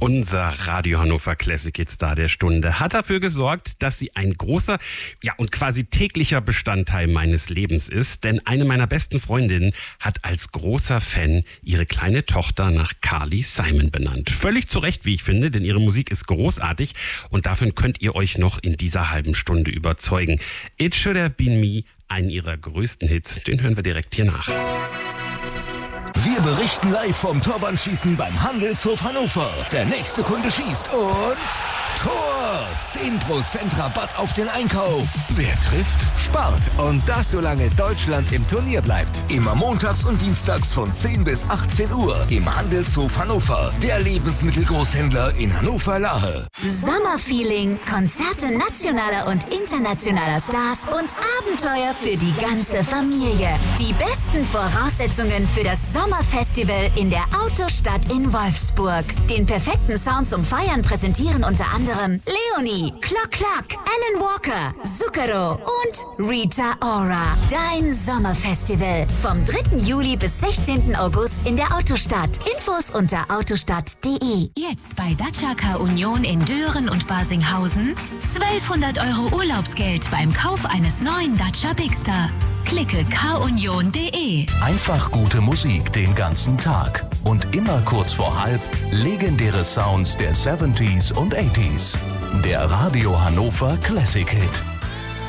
Unser Radio Hannover Classic Star der Stunde hat dafür gesorgt, dass sie ein großer, und quasi täglicher Bestandteil meines Lebens ist. Denn eine meiner besten Freundinnen hat als großer Fan ihre kleine Tochter nach Carly Simon benannt. Völlig zu Recht, wie ich finde, denn ihre Musik ist großartig und davon könnt ihr euch noch in dieser halben Stunde überzeugen. It Should Have Been Me, einen ihrer größten Hits, den hören wir direkt hier nach. Wir berichten live vom Torwandschießen beim Handelshof Hannover. Der nächste Kunde schießt und Tor! 10% Rabatt auf den Einkauf. Wer trifft, spart. Und das, solange Deutschland im Turnier bleibt. Immer montags und dienstags von 10 bis 18 Uhr im Handelshof Hannover. Der Lebensmittelgroßhändler in Hannover-Lahe. Sommerfeeling, Konzerte nationaler und internationaler Stars und Abenteuer für die ganze Familie. Die besten Voraussetzungen für das Sommerfestival in der Autostadt in Wolfsburg. Den perfekten Sound zum Feiern präsentieren unter anderem Leonie, Clock Clock, Alan Walker, Zucchero und Rita Ora. Dein Sommerfestival vom 3. Juli bis 16. August in der Autostadt. Infos unter autostadt.de. Jetzt bei Dacia Car Union in Dören und Barsinghausen 1200 € Urlaubsgeld beim Kauf eines neuen Dacia Bigster. Klicke carunion.de. Einfach gute Musik den ganzen Tag. Und immer kurz vor halb legendäre Sounds der 70s und 80s. Der Radio Hannover Classic Hit.